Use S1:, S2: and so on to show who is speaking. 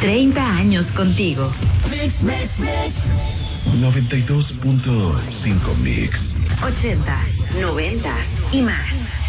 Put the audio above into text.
S1: 30 años contigo.
S2: Mix, mix, mix.
S3: 92.5 Mix.
S1: 80s, 90s y más.